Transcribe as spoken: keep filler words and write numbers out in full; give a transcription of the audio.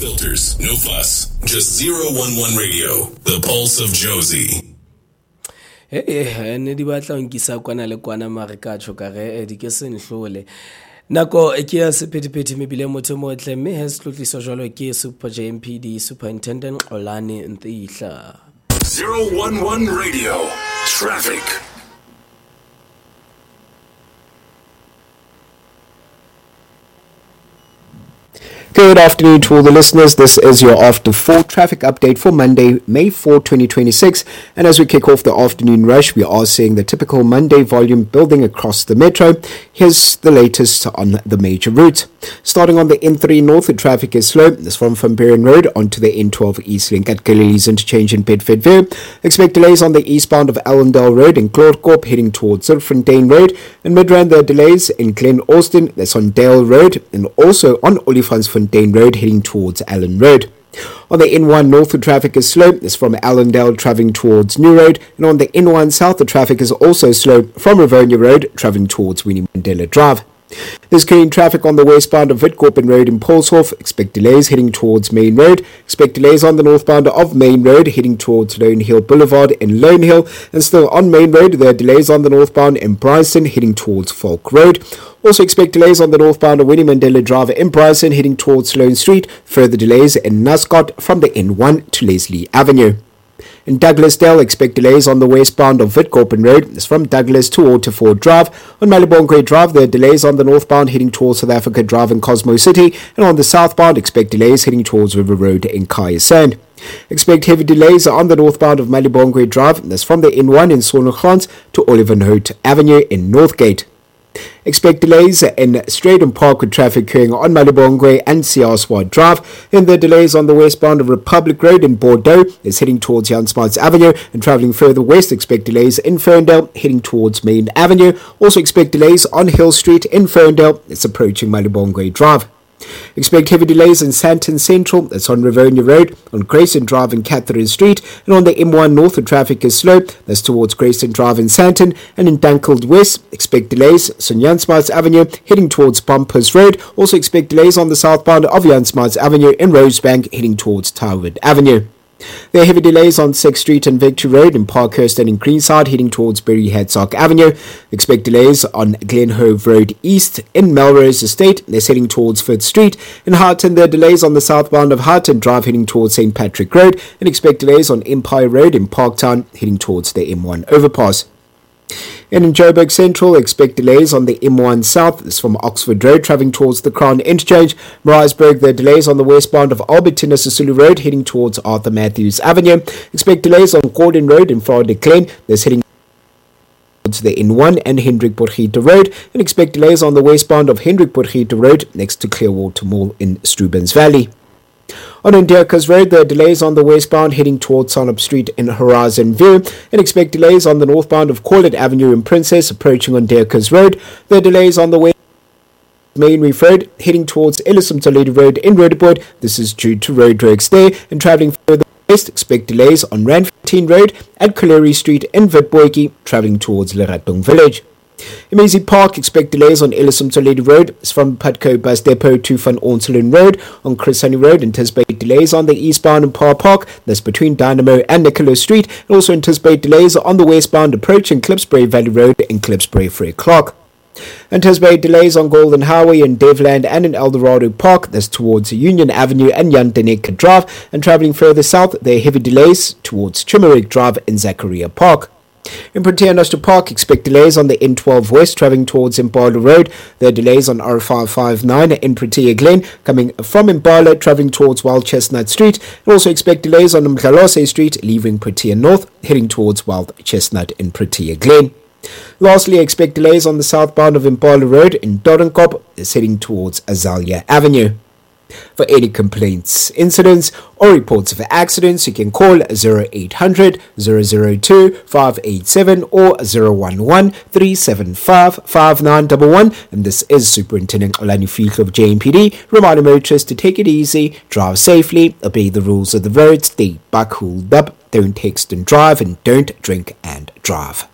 filters, no fuss. Just zero one one Radio, the pulse of Jozi. Eh ne di batla nkisa kwana le kwana mare ka tshokare di ke se nhlole nako e ke ya sephethephethe mebile motho motle mme he se tlotliso jwalo ke Super J M P D Superintendent Olane Ntihla. zero one one Radio Traffic. Good afternoon to all the listeners. This is your After four traffic update for Monday, May fourth, twenty twenty-six. And as we kick off the afternoon rush, we are seeing the typical Monday volume building across the metro. Here's the latest on the major route. Starting on the N three North, the traffic is slow. This from Van Buren Road onto the N twelve East Link at Galilee's interchange in Bedfordville. Expect delays on the eastbound of Allendale Road in Claudecorp heading towards Zilfontein Road. In Midrand, there are delays in Glen Austin, that's on Dale Road, and also on Olifantsfontein Road heading towards Allen Road. On the N one North, the traffic is slow. It's from Allendale travelling towards New Road. And on the N one South, the traffic is also slow from Rivonia Road travelling towards Winnie Mandela Drive. There's current traffic on the westbound of Witkoppen Road in Polshof. Expect delays heading towards Main Road. Expect delays on the northbound of Main Road heading towards Lone Hill Boulevard in Lone Hill. And still on Main Road, there are delays on the northbound in Bryson heading towards Falk Road. Also expect delays on the northbound of Winnie Mandela Drive in Bryson heading towards Sloane Street. Further delays in Nuscott from the N one to Leslie Avenue. In Douglasdale, expect delays on the westbound of Witkoppen Road. It's from Douglas to Waterford Drive. On Malibongwe Drive, there are delays on the northbound heading towards South Africa Drive in Cosmo City. And on the southbound, expect delays heading towards River Road in Kaya Sand. Expect heavy delays on the northbound of Malibongwe Drive. That's from the N one in Sonnegrans to Oliver Noot Avenue in Northgate. Expect delays in Straydon Park with traffic occurring on Malibongwe and Siaswad Drive. And the delays on the westbound of Republic Road in Bordeaux is heading towards Jan Smuts Avenue. And travelling further west, expect delays in Ferndale heading towards Main Avenue. Also expect delays on Hill Street in Ferndale. It's approaching Malibongwe Drive. Expect heavy delays in Sandton Central, that's on Rivonia Road, on Grayson Drive and Catherine Street, and on the M one North, the traffic is slow, that's towards Grayson Drive in Sandton, and in Dunkeld West, expect delays on Jan Smuts Avenue, heading towards Bumpers Road. Also expect delays on the southbound of Jan Smuts Avenue in Rosebank, heading towards Towerwood Avenue. There are heavy delays on sixth Street and Victory Road in Parkhurst and in Greenside heading towards Berry Hadsock Avenue. Expect delays on Glenhove Road East in Melrose Estate. They're heading towards fifth Street. In Harton, there are delays on the southbound of Harton Drive heading towards Saint Patrick Road. And expect delays on Empire Road in Parktown heading towards the M one overpass. And in Joburg Central, expect delays on the M one South. This is from Oxford Road, travelling towards the Crown Interchange. Maritzburg, there are delays on the westbound of Albertina Sisulu Road, heading towards Arthur Matthews Avenue. Expect delays on Gordon Road in Fraude Glen. There's heading towards the N one and Hendrik Potgieter Road. And expect delays on the westbound of Hendrik Potgieter Road, next to Clearwater Mall in Strubens Valley. On Ndierkas Road, there are delays on the westbound heading towards Sonop Street in Horizon View, and expect delays on the northbound of Corlett Avenue in Princess approaching on Ndierkas Road. There are delays on the west Main Reef Road heading towards Ellison Toledo Road in Roodepoort. This is due to roadworks there, and travelling further west, expect delays on Randfontein Road at Colliery Street in Witbootjie, travelling towards Leratong Village. Emezi Park, expect delays on Ellison Toledo Road from Putco Bus Depot to Van Onselen Road. On Chris Honey Road, anticipate delays on the eastbound in Par Park, that's between Dynamo and Nicholas Street. And also anticipate delays on the westbound approaching Klipsbury Valley Road in Klipsbury Free Clark. Anticipate delays on Golden Highway in Devland and in Eldorado Park, that's towards Union Avenue and Jan Deneke Drive. And travelling further south, there are heavy delays towards Chimerick Drive in Zachariah Park. In Protea National Park, expect delays on the N twelve West travelling towards Impala Road. There are delays on R five fifty-nine in Protea Glen coming from Impala travelling towards Wild Chestnut Street. And also expect delays on Mkhalose Street leaving Protea North heading towards Wild Chestnut in Protea Glen. Lastly, expect delays on the southbound of Impala Road in Dodenkop is heading towards Azalea Avenue. For any complaints, incidents, or reports of accidents, you can call zero eight hundred, zero zero two, five eight seven or zero one one, three seven five, five nine one one. And this is Superintendent Olani Field of J M P D, reminding motorists to take it easy, drive safely, obey the rules of the road, stay back, hold up, don't text and drive, and don't drink and drive.